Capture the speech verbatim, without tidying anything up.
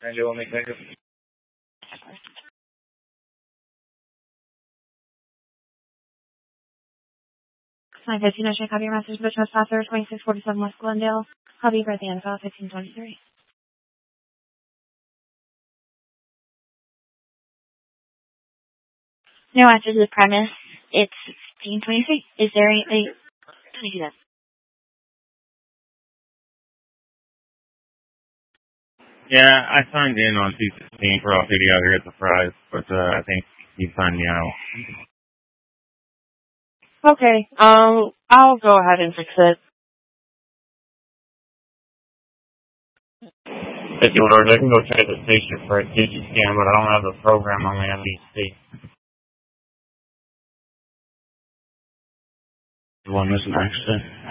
And you will make thank you. nine fifteen, I should have your message, but trespasser, twenty-six forty-seven West Glendale. I'll be right at the end of fifteen twenty-three. No answer to the premise. It's fifteen twenty-three. Is there a... a can I do that? Yeah, I signed in on two sixteen for all video to get the prize, but uh, I think he signed me out. Okay, um, I'll go ahead and fix it. If you would, I can go check the station for a DigiScan, but I don't have the program on the M D C. You want this an accident?